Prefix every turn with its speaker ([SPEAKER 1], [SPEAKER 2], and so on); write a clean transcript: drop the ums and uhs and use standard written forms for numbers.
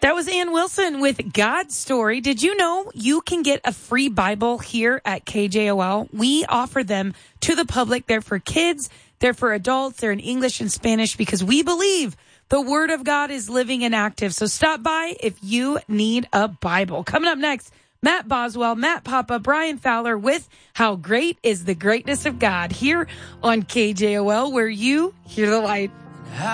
[SPEAKER 1] That was Ann Wilson with God's Story. Did you know you can get a free Bible here at KJOL? We offer them to the public. They're for kids. They're for adults. They're in English and Spanish because we believe the Word of God is living and active. So stop by if you need a Bible. Coming up next, Matt Boswell, Matt Papa, Brian Fowler with How Great is the Greatness of God here on KJOL, where you hear the light.